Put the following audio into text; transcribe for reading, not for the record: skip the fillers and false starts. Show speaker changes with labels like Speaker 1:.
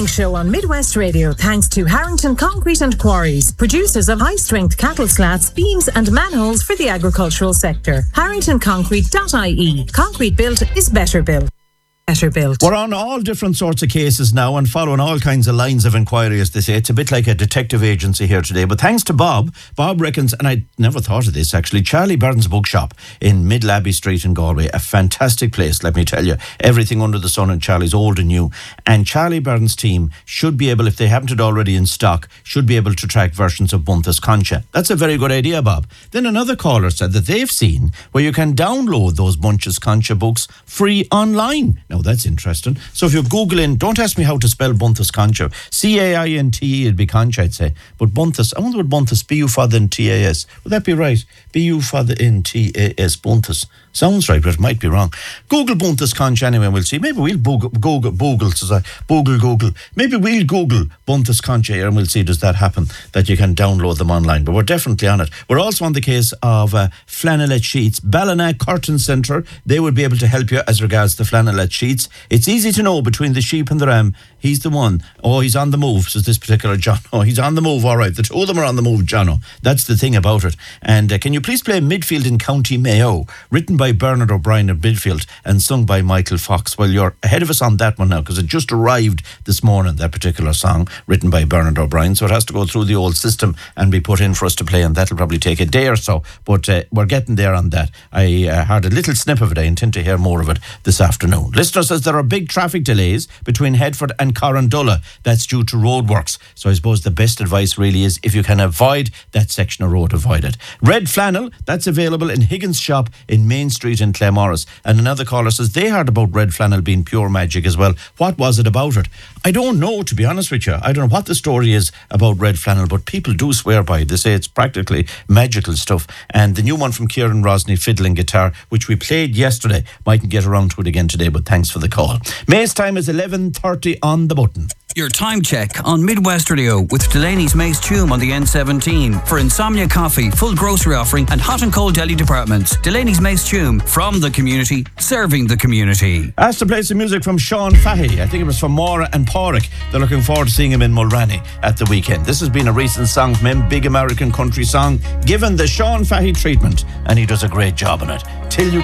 Speaker 1: Morning Show on Midwest Radio thanks to Harrington Concrete and Quarries, producers of high-strength cattle slats, beams and manholes for the agricultural sector. HarringtonConcrete.ie. Concrete built is better built.
Speaker 2: We're on all different sorts of cases now and following all kinds of lines of inquiry, as they say. It's a bit like a detective agency here today. But thanks to Bob reckons, and I never thought of this actually, Charlie Byrne's Bookshop in Midlabby Street in Galway. A fantastic place, let me tell you. Everything under the sun, and Charlie's old and new. And Charlie Byrne's team should be able, if they haven't it already in stock, should be able to track versions of Bunthas Concha. That's a very good idea, Bob. Then another caller said that they've seen where you can download those Bunthas Concha books free online. Now, that's interesting. So if you Google in, don't ask me how to spell Bunthas Concha. C-A-I-N-T-E, it'd be Concha, I'd say. But Bunthas, I wonder what Bunthas, B-U-F-A-T-N-T-A-S. Would that be right? B-U-F-A-T-N-T-A-S, Bunthas. Sounds right, but it might be wrong. Google Bunthas Concha anyway, and we'll see. Maybe we'll Google Maybe we'll Google Bunthas Concha here and we'll see, does that happen, that you can download them online. But we're definitely on it. We're also on the case of flannelette sheets. Ballina Curtain Centre, they would be able to help you as regards the flannelette sheets. It's easy to know between the sheep and the ram. He's the one. Oh, he's on the move, says this particular John. Oh, he's on the move, all right. The two of them are on the move, Jono. That's the thing about it. And can you please play Midfield in County Mayo, written by Bernard O'Brien of Midfield and sung by Michael Fox? Well, you're ahead of us on that one now, because it just arrived this morning, that particular song, written by Bernard O'Brien. So it has to go through the old system and be put in for us to play, and that'll probably take a day or so. But we're getting there on that. I heard a little snip of it. I intend to hear more of it this afternoon. Listener says there are big traffic delays between Headford and Corrandulla. That's due to roadworks. So I suppose the best advice really is, if you can avoid that section of road, avoid it. Red flannel, that's available in Higgins Shop in Main Street in Claremorris. And another caller says they heard about red flannel being pure magic as well. What was it about it? I don't know, to be honest with you. I don't know what the story is about red flannel, but people do swear by it. They say it's practically magical stuff. And the new one from Kieran Rosny, fiddle and guitar, which we played yesterday, mightn't get around to it again today, but thanks for the call. May's time is 11:30 on the button.
Speaker 3: Your time check on Midwest Radio with Delaney's Mace Tume on the N17 for Insomnia Coffee, full grocery offering and hot and cold deli departments. Delaney's Mace Tume, from the community, serving the community.
Speaker 2: Asked to play some music from Sean Fahey. I think it was from Maura and Porrick. They're looking forward to seeing him in Mulranny at the weekend. This has been a recent song from him, big American country song, given the Sean Fahey treatment, and he does a great job on it. Till you